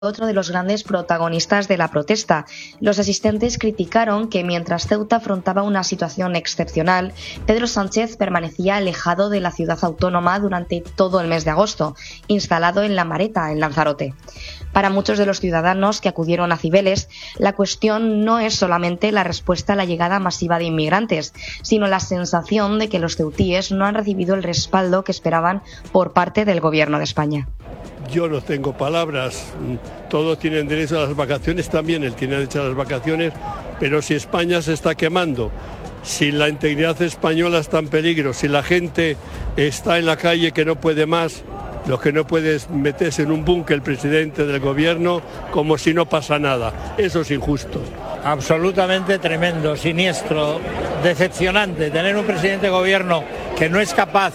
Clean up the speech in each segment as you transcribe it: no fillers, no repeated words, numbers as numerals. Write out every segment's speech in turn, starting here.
otro de los grandes protagonistas de la protesta. Los asistentes criticaron que mientras Ceuta afrontaba una situación excepcional, Pedro Sánchez permanecía alejado de la ciudad autónoma durante todo el mes de agosto, instalado en La Mareta, en Lanzarote. Para muchos de los ciudadanos que acudieron a Cibeles, la cuestión no es solamente la respuesta a la llegada masiva de inmigrantes, sino la sensación de que los ceutíes no han recibido el respaldo que esperaban por parte del Gobierno de España. Yo no tengo palabras, todos tienen derecho a las vacaciones, también él tiene derecho a las vacaciones, pero si España se está quemando, si la integridad española está en peligro, si la gente está en la calle que no puede más, lo que no puede es meterse en un búnker el presidente del gobierno como si no pasa nada. Eso es injusto. Absolutamente tremendo, siniestro, decepcionante. Tener un presidente de gobierno que no es capaz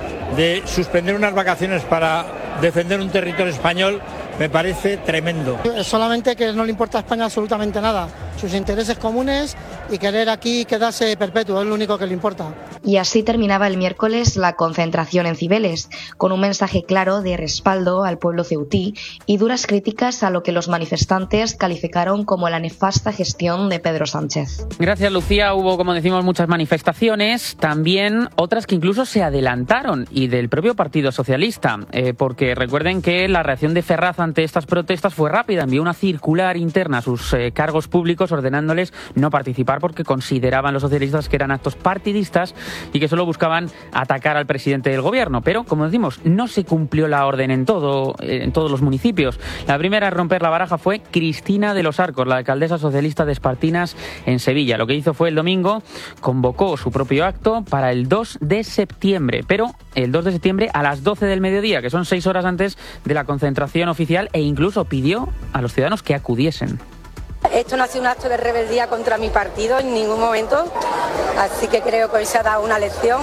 de suspender unas vacaciones para defender un territorio español me parece tremendo. Solamente que no le importa a España absolutamente nada, sus intereses comunes y querer aquí quedarse perpetuo, es lo único que le importa. Y así terminaba el miércoles la concentración en Cibeles, con un mensaje claro de respaldo al pueblo ceutí y duras críticas a lo que los manifestantes calificaron como la nefasta gestión de Pedro Sánchez. Gracias, Lucía. Hubo, como decimos, muchas manifestaciones, también otras que incluso se adelantaron, y del propio Partido Socialista, porque recuerden que la reacción de Ferraz ante estas protestas fue rápida. Envió una circular interna a sus cargos públicos ordenándoles no participar porque consideraban los socialistas que eran actos partidistas y que solo buscaban atacar al presidente del gobierno. Pero, como decimos, no se cumplió la orden en todos los municipios. La primera en romper la baraja fue Cristina de los Arcos, la alcaldesa socialista de Espartinas en Sevilla. Lo que hizo fue el domingo, convocó su propio acto para el 2 de septiembre, pero el 2 de septiembre a las 12 del mediodía, que son 6 horas antes de la concentración oficial, e incluso pidió a los ciudadanos que acudiesen. Esto no ha sido un acto de rebeldía contra mi partido en ningún momento, así que creo que hoy se ha dado una lección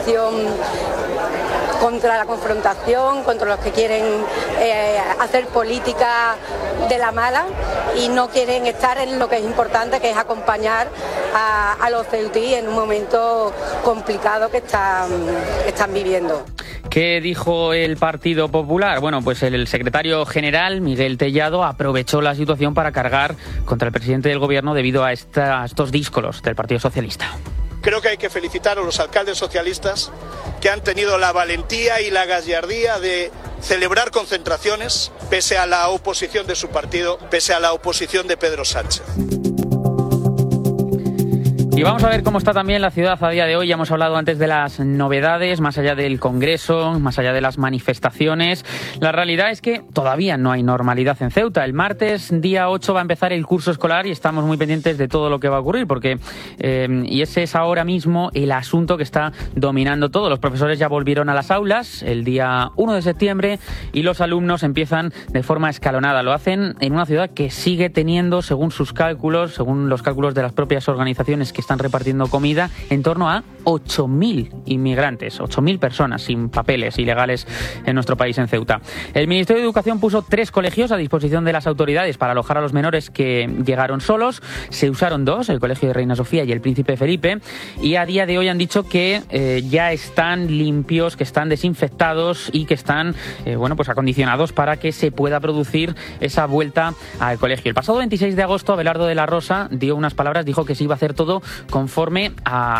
contra la confrontación, contra los que quieren hacer política de la mala y no quieren estar en lo que es importante, que es acompañar a los ceutíes en un momento complicado que están viviendo. ¿Qué dijo el Partido Popular? Bueno, pues el secretario general, Miguel Tellado, aprovechó la situación para cargar contra el presidente del gobierno debido a estos díscolos del Partido Socialista. Creo que hay que felicitar a los alcaldes socialistas que han tenido la valentía y la gallardía de celebrar concentraciones pese a la oposición de su partido, pese a la oposición de Pedro Sánchez. Y vamos a ver cómo está también la ciudad a día de hoy. Ya hemos hablado antes de las novedades, más allá del Congreso, más allá de las manifestaciones. La realidad es que todavía no hay normalidad en Ceuta. El martes, día 8, va a empezar el curso escolar y estamos muy pendientes de todo lo que va a ocurrir, porque y ese es ahora mismo el asunto que está dominando todo. Los profesores ya volvieron a las aulas el día 1 de septiembre y los alumnos empiezan de forma escalonada. Lo hacen en una ciudad que sigue teniendo, según sus cálculos, según los cálculos de las propias organizaciones que están repartiendo comida, en torno a 8.000 inmigrantes, 8.000 personas sin papeles ilegales en nuestro país, en Ceuta. El Ministerio de Educación puso 3 colegios a disposición de las autoridades para alojar a los menores que llegaron solos. Se usaron 2, el Colegio de Reina Sofía y el Príncipe Felipe, y a día de hoy han dicho que ya están limpios, que están desinfectados y que están pues acondicionados para que se pueda producir esa vuelta al colegio. El pasado 26 de agosto, Abelardo de la Rosa dio unas palabras, dijo que se iba a hacer todo conforme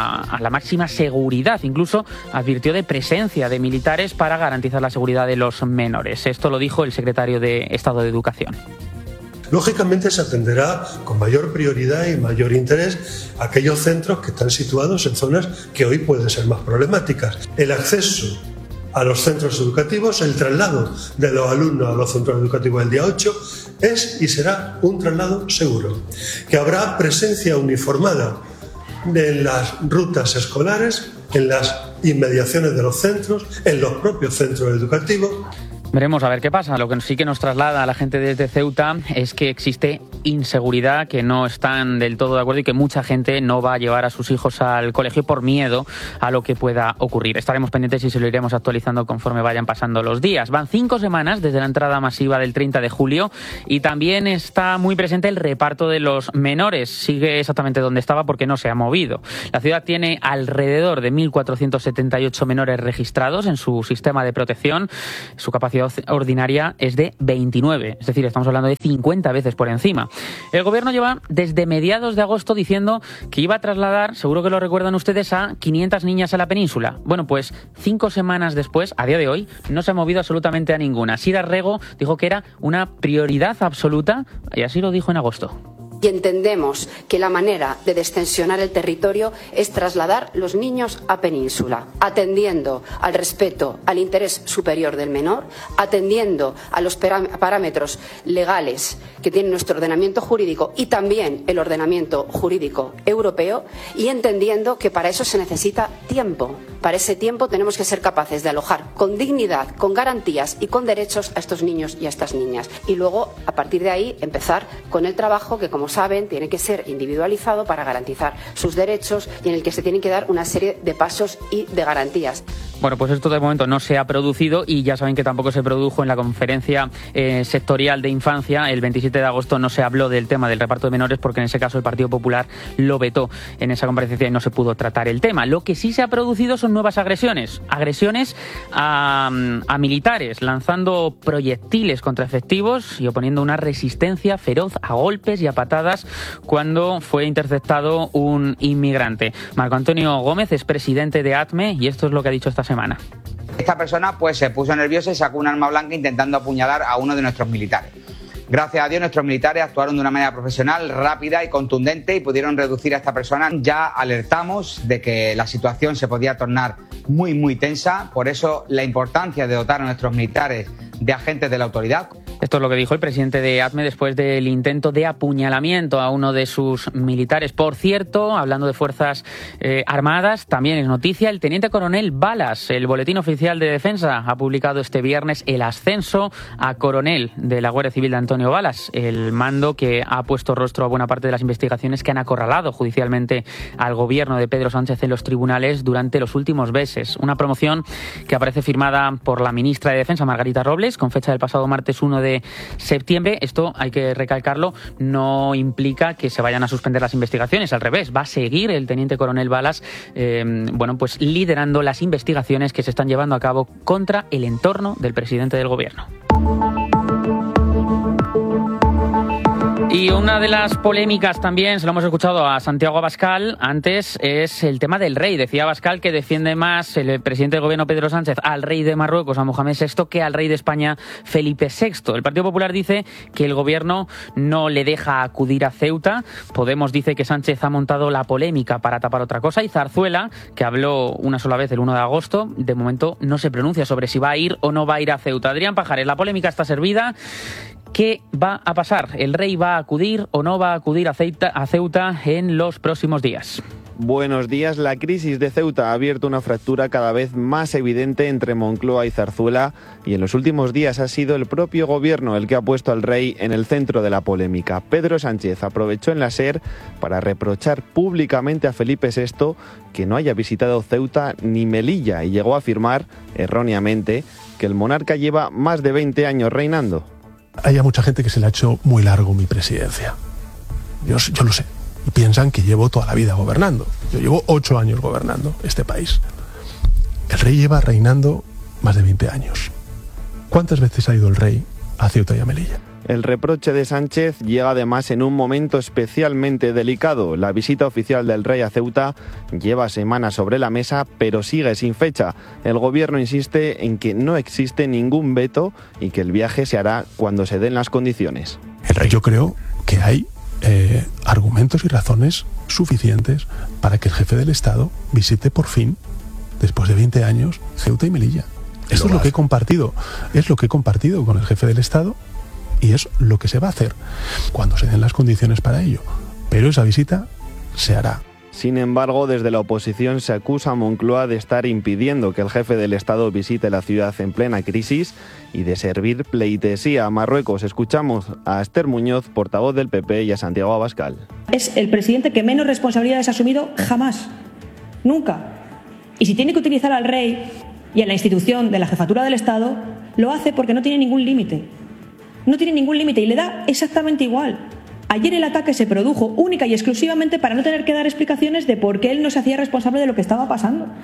a la máxima seguridad. Incluso advirtió de presencia de militares para garantizar la seguridad de los menores. Esto lo dijo el secretario de Estado de Educación. Lógicamente se atenderá con mayor prioridad y mayor interés a aquellos centros que están situados en zonas que hoy pueden ser más problemáticas. El acceso a los centros educativos, el traslado de los alumnos a los centros educativos el día 8 es y será un traslado seguro, que habrá presencia uniformada en las rutas escolares, en las inmediaciones de los centros, en los propios centros educativos. Veremos a ver qué pasa. Lo que sí que nos traslada a la gente desde Ceuta es que existe inseguridad, que no están del todo de acuerdo y que mucha gente no va a llevar a sus hijos al colegio por miedo a lo que pueda ocurrir. Estaremos pendientes y se lo iremos actualizando conforme vayan pasando los días. Van 5 semanas desde la entrada masiva del 30 de julio y también está muy presente el reparto de los menores. Sigue exactamente donde estaba porque no se ha movido. La ciudad tiene alrededor de 1.478 menores registrados en su sistema de protección. Su capacidad capacidad ordinaria es de 29, es decir, estamos hablando de 50 veces por encima. El gobierno lleva desde mediados de agosto diciendo que iba a trasladar, seguro que lo recuerdan ustedes, a 500 niñas a la península. Bueno, pues 5 semanas después, a día de hoy, no se ha movido absolutamente a ninguna. Sira Rego dijo que era una prioridad absoluta y así lo dijo en agosto. Y entendemos que la manera de destensionar el territorio es trasladar los niños a península, atendiendo al respeto al interés superior del menor, atendiendo a los parámetros legales que tiene nuestro ordenamiento jurídico y también el ordenamiento jurídico europeo, y entendiendo que para eso se necesita tiempo. Para ese tiempo tenemos que ser capaces de alojar con dignidad, con garantías y con derechos a estos niños y a estas niñas. Y luego, a partir de ahí, empezar con el trabajo que, como saben, tiene que ser individualizado para garantizar sus derechos y en el que se tienen que dar una serie de pasos y de garantías. Bueno, pues esto de momento no se ha producido y ya saben que tampoco se produjo en la conferencia sectorial de infancia. El 27 de agosto no se habló del tema del reparto de menores porque en ese caso el Partido Popular lo vetó en esa comparecencia y no se pudo tratar el tema. Lo que sí se ha producido son nuevas agresiones a militares, lanzando proyectiles contra efectivos y oponiendo una resistencia feroz a golpes y a patadas cuando fue interceptado un inmigrante. Marco Antonio Gómez es presidente de ATME y esto es lo que ha dicho esta semana. Esta persona pues se puso nerviosa y sacó un arma blanca intentando apuñalar a uno de nuestros militares. Gracias a Dios nuestros militares actuaron de una manera profesional, rápida y contundente y pudieron reducir a esta persona. Ya alertamos de que la situación se podía tornar muy tensa, por eso la importancia de dotar a nuestros militares de agentes de la autoridad. Esto es lo que dijo el presidente de ATME después del intento de apuñalamiento a uno de sus militares. Por cierto, hablando de Fuerzas Armadas, también es noticia el teniente coronel Balas. El Boletín Oficial de Defensa ha publicado este viernes el ascenso a coronel de la Guardia Civil de Antonio Balas, el mando que ha puesto rostro a buena parte de las investigaciones que han acorralado judicialmente al gobierno de Pedro Sánchez en los tribunales durante los últimos meses. Una promoción que aparece firmada por la ministra de Defensa, Margarita Robles, con fecha del pasado martes 1 de septiembre. Esto, hay que recalcarlo, no implica que se vayan a suspender las investigaciones. Al revés, va a seguir el teniente coronel Balas pues liderando las investigaciones que se están llevando a cabo contra el entorno del presidente del gobierno. Y una de las polémicas también, se lo hemos escuchado a Santiago Abascal antes, es el tema del rey. Decía Abascal que defiende más el presidente del gobierno Pedro Sánchez al rey de Marruecos, a Mohamed VI, que al rey de España, Felipe VI. El Partido Popular dice que el gobierno no le deja acudir a Ceuta. Podemos dice que Sánchez ha montado la polémica para tapar otra cosa. Y Zarzuela, que habló una sola vez el 1 de agosto, de momento no se pronuncia sobre si va a ir o no va a ir a Ceuta. Adrián Pajares, la polémica está servida. ¿Qué va a pasar? ¿El rey va a acudir o no va a acudir a Ceuta en los próximos días? Buenos días. La crisis de Ceuta ha abierto una fractura cada vez más evidente entre Moncloa y Zarzuela y en los últimos días ha sido el propio gobierno el que ha puesto al rey en el centro de la polémica. Pedro Sánchez aprovechó en la SER para reprochar públicamente a Felipe VI que no haya visitado Ceuta ni Melilla y llegó a afirmar, erróneamente, que el monarca lleva más de 20 años reinando. Hay mucha gente que se le ha hecho muy largo mi presidencia. Yo lo sé. Y piensan que llevo toda la vida gobernando. Yo llevo 8 años gobernando este país. El rey lleva reinando más de 20 años. ¿Cuántas veces ha ido el rey a Ceuta y a Melilla? El reproche de Sánchez llega además en un momento especialmente delicado. La visita oficial del rey a Ceuta lleva semanas sobre la mesa, pero sigue sin fecha. El gobierno insiste en que no existe ningún veto y que el viaje se hará cuando se den las condiciones. Yo creo que hay argumentos y razones suficientes para que el jefe del Estado visite por fin, después de 20 años, Ceuta y Melilla. Esto es lo que he compartido. Es lo que he compartido con el jefe del Estado. Y es lo que se va a hacer cuando se den las condiciones para ello. Pero esa visita se hará. Sin embargo, desde la oposición se acusa a Moncloa de estar impidiendo que el jefe del Estado visite la ciudad en plena crisis y de servir pleitesía a Marruecos. Escuchamos a Esther Muñoz, portavoz del PP, y a Santiago Abascal. Es el presidente que menos responsabilidades ha asumido jamás, nunca. Y si tiene que utilizar al rey y a la institución de la jefatura del Estado, lo hace porque no tiene ningún límite. No tiene ningún límite y le da exactamente igual. Ayer el ataque se produjo única y exclusivamente para no tener que dar explicaciones de por qué él no se hacía responsable de lo que estaba pasando.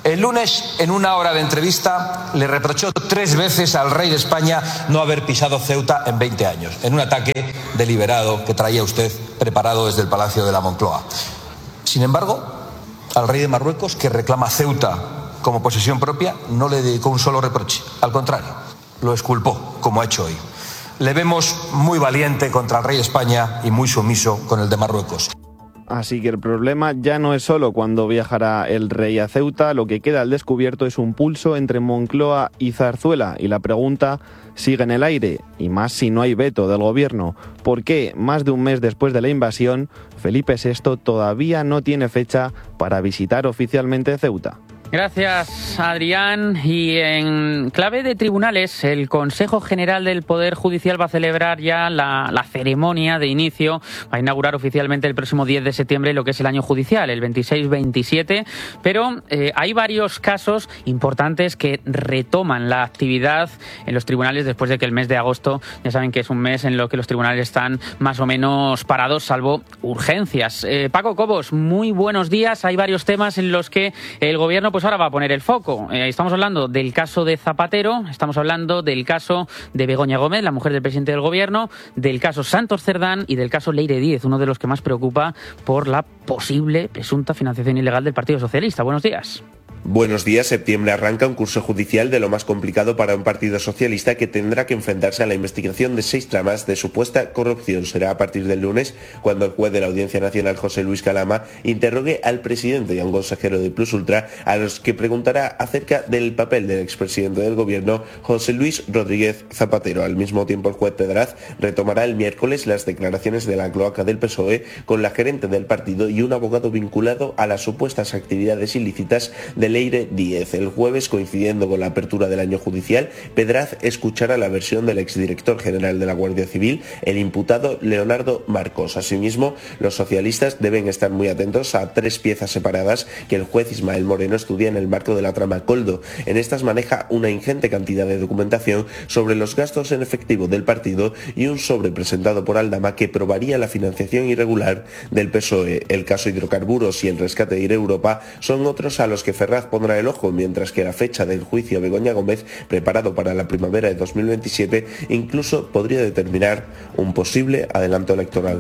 El lunes, en una hora de entrevista, le reprochó 3 veces al rey de España no haber pisado Ceuta en 20 años, en un ataque deliberado que traía usted preparado desde el Palacio de la Moncloa. Sin embargo, al rey de Marruecos, que reclama Ceuta como posesión propia, no le dedicó un solo reproche. Al contrario, lo exculpó, como ha hecho hoy. Le vemos muy valiente contra el rey de España y muy sumiso con el de Marruecos. Así que el problema ya no es solo cuando viajará el rey a Ceuta, lo que queda al descubierto es un pulso entre Moncloa y Zarzuela, y la pregunta sigue en el aire, y más si no hay veto del gobierno. ¿Por qué, más de un mes después de la invasión, Felipe VI todavía no tiene fecha para visitar oficialmente Ceuta? Gracias, Adrián. Y en clave de tribunales, el Consejo General del Poder Judicial va a celebrar ya la ceremonia de inicio, va a inaugurar oficialmente el próximo 10 de septiembre lo que es el año judicial, el 26-27, pero hay varios casos importantes que retoman la actividad en los tribunales después de que el mes de agosto, ya saben que es un mes en lo que los tribunales están más o menos parados, salvo urgencias. Paco Cobos, muy buenos días. Hay varios temas en los que el gobierno ahora va a poner el foco. Estamos hablando del caso de Zapatero, estamos hablando del caso de Begoña Gómez, la mujer del presidente del gobierno, del caso Santos Cerdán y del caso Leire Díez, uno de los que más preocupa por la posible presunta financiación ilegal del Partido Socialista. Buenos días. Buenos días. Septiembre arranca un curso judicial de lo más complicado para un partido socialista que tendrá que enfrentarse a la investigación de 6 tramas de supuesta corrupción. Será a partir del lunes cuando el juez de la Audiencia Nacional, José Luis Calama, interrogue al presidente y a un consejero de Plus Ultra, a los que preguntará acerca del papel del expresidente del gobierno, José Luis Rodríguez Zapatero. Al mismo tiempo, el juez Pedraz retomará el miércoles las declaraciones de la cloaca del PSOE con la gerente del partido y un abogado vinculado a las supuestas actividades ilícitas de Leire Díez. El jueves, coincidiendo con la apertura del año judicial, Pedraz escuchará la versión del exdirector general de la Guardia Civil, el imputado Leonardo Marcos. Asimismo, los socialistas deben estar muy atentos a 3 piezas separadas que el juez Ismael Moreno estudia en el marco de la trama Coldo. En estas maneja una ingente cantidad de documentación sobre los gastos en efectivo del partido y un sobre presentado por Aldama que probaría la financiación irregular del PSOE. El caso Hidrocarburos y el rescate de Air Europa son otros a los que Ferraz pondrá el ojo, mientras que la fecha del juicio a Begoña Gómez, preparado para la primavera de 2027, incluso podría determinar un posible adelanto electoral.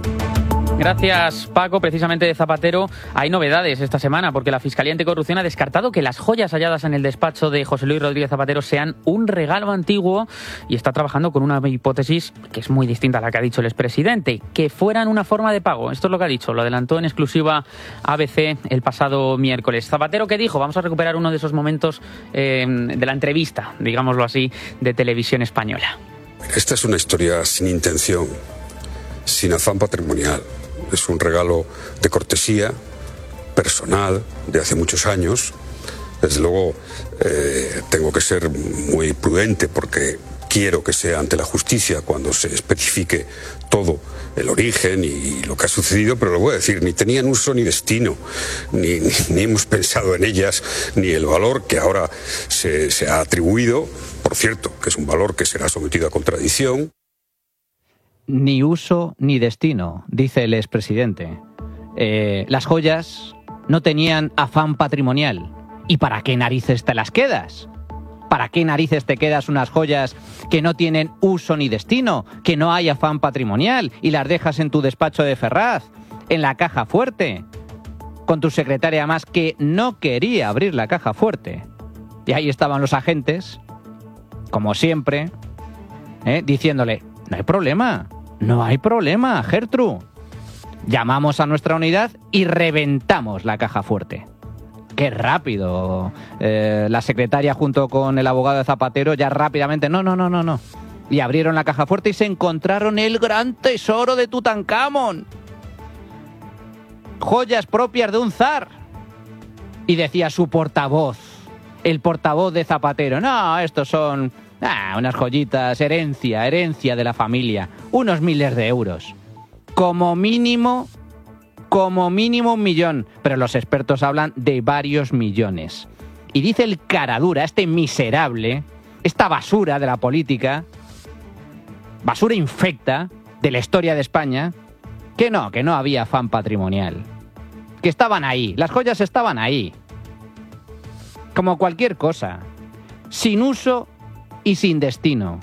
Gracias, Paco. Precisamente de Zapatero hay novedades esta semana porque la Fiscalía Anticorrupción ha descartado que las joyas halladas en el despacho de José Luis Rodríguez Zapatero sean un regalo antiguo y está trabajando con una hipótesis que es muy distinta a la que ha dicho el expresidente, que fueran una forma de pago. Esto es lo que ha dicho, lo adelantó en exclusiva ABC el pasado miércoles. Zapatero, ¿qué dijo? Vamos a recuperar uno de esos momentos de la entrevista, digámoslo así, de Televisión Española. Esta es una historia sin intención, sin afán patrimonial. Es un regalo de cortesía, personal, de hace muchos años. Desde luego, tengo que ser muy prudente porque quiero que sea ante la justicia cuando se especifique todo el origen y lo que ha sucedido, pero lo voy a decir, ni tenían uso ni destino, ni hemos pensado en ellas, ni el valor que ahora se ha atribuido, por cierto, que es un valor que será sometido a contradicción. Ni uso ni destino, dice el expresidente. Las joyas no tenían afán patrimonial. ¿Y para qué narices te las quedas? ¿Para qué narices te quedas unas joyas que no tienen uso ni destino, que no hay afán patrimonial y las dejas en tu despacho de Ferraz, en la caja fuerte, con tu secretaria más que no quería abrir la caja fuerte? Y ahí estaban los agentes, como siempre, diciéndole: no hay problema, Gertrude. Llamamos a nuestra unidad y reventamos la caja fuerte. ¡Qué rápido! La secretaria junto con el abogado de Zapatero ya rápidamente... No. Y abrieron la caja fuerte y se encontraron el gran tesoro de Tutankamón. Joyas propias de un zar. Y decía su portavoz, el portavoz de Zapatero: no, estos son... unas joyitas, herencia de la familia, unos miles de euros. Como mínimo 1 millón, pero los expertos hablan de varios millones. Y dice el caradura, este miserable, esta basura de la política, basura infecta de la historia de España, que no había afán patrimonial, que estaban ahí, las joyas estaban ahí. como cualquier cosa, sin uso y sin destino.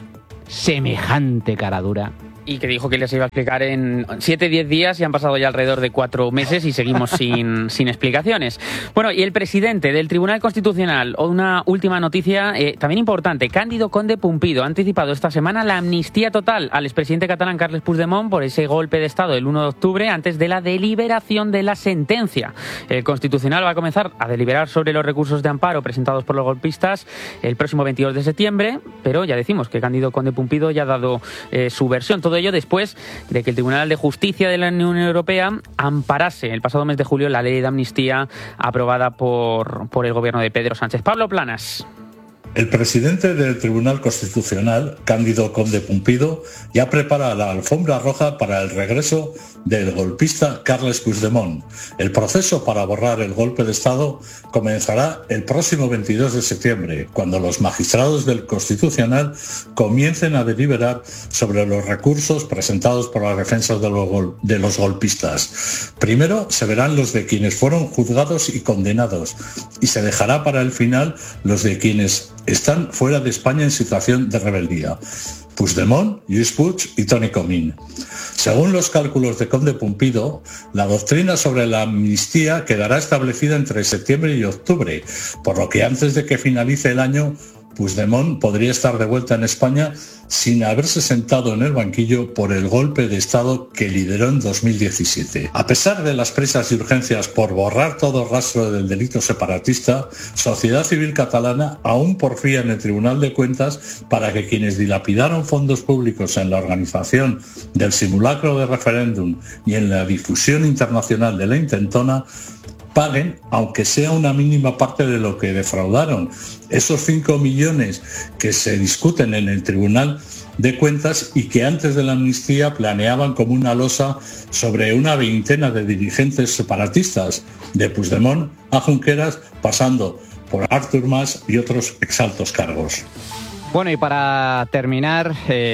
Semejante caradura. Y que dijo que les iba a explicar en 7-10 días y han pasado ya alrededor de 4 meses y seguimos sin explicaciones. Bueno, y el presidente del Tribunal Constitucional, una última noticia también importante. Cándido Conde Pumpido ha anticipado esta semana la amnistía total al expresidente catalán Carles Puigdemont por ese golpe de Estado el 1 de octubre antes de la deliberación de la sentencia. El Constitucional va a comenzar a deliberar sobre los recursos de amparo presentados por los golpistas el próximo 22 de septiembre, pero ya decimos que Cándido Conde Pumpido ya ha dado su versión. Todo ello después de que el Tribunal de Justicia de la Unión Europea amparase el pasado mes de julio la ley de amnistía aprobada por el gobierno de Pedro Sánchez. Pablo Planas. El presidente del Tribunal Constitucional, Cándido Conde Pumpido, ya prepara la alfombra roja para el regreso del golpista Carles Puigdemont. El proceso para borrar el golpe de Estado comenzará el próximo 22 de septiembre, cuando los magistrados del Constitucional comiencen a deliberar sobre los recursos presentados por las defensas de los golpistas. Primero se verán los de quienes fueron juzgados y condenados, y se dejará para el final los de quienes están fuera de España en situación de rebeldía: Puigdemont, Lluís Puig y Toni Comín. Según los cálculos de Conde Pumpido, la doctrina sobre la amnistía quedará establecida entre septiembre y octubre, por lo que antes de que finalice el año, Puigdemont podría estar de vuelta en España sin haberse sentado en el banquillo por el golpe de Estado que lideró en 2017. A pesar de las prisas y urgencias por borrar todo rastro del delito separatista, Sociedad Civil Catalana aún porfía en el Tribunal de Cuentas para que quienes dilapidaron fondos públicos en la organización del simulacro de referéndum y en la difusión internacional de la intentona paguen, aunque sea una mínima parte de lo que defraudaron. Esos 5 millones que se discuten en el Tribunal de Cuentas y que antes de la amnistía planeaban como una losa sobre una veintena de dirigentes separatistas, de Puigdemont a Junqueras, pasando por Artur Mas y otros exaltos cargos. Bueno, y para terminar,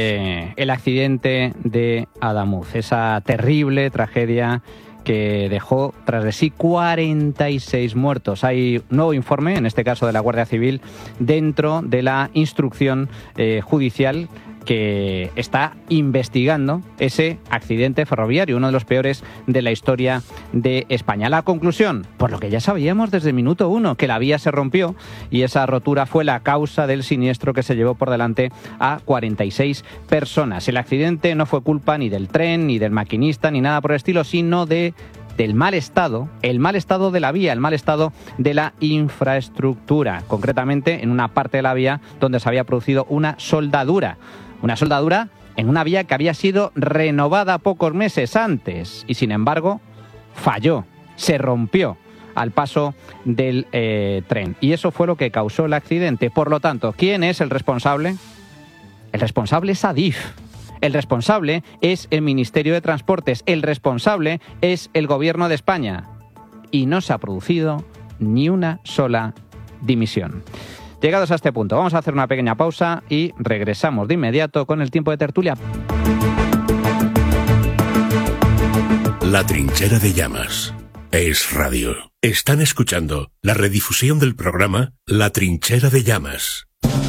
el accidente de Adamuz, esa terrible tragedia que dejó tras de sí 46 muertos. Hay un nuevo informe, en este caso de la Guardia Civil, dentro de la instrucción judicial que está investigando ese accidente ferroviario, uno de los peores de la historia de España. La conclusión, por lo que ya sabíamos desde el minuto 1, que la vía se rompió y esa rotura fue la causa del siniestro que se llevó por delante a 46 personas. El accidente no fue culpa ni del tren, ni del maquinista, ni nada por el estilo, sino del mal estado de la vía, el mal estado de la infraestructura, concretamente en una parte de la vía donde se había producido una soldadura en una vía que había sido renovada pocos meses antes y sin embargo falló, se rompió al paso del tren y eso fue lo que causó el accidente. Por lo tanto, ¿quién es el responsable? El responsable es Adif. El responsable es el Ministerio de Transportes, el responsable es el Gobierno de España y no se ha producido ni una sola dimisión. Llegados a este punto, vamos a hacer una pequeña pausa y regresamos de inmediato con el tiempo de tertulia. La Trinchera de Llamas es radio. Están escuchando la redifusión del programa La Trinchera de Llamas.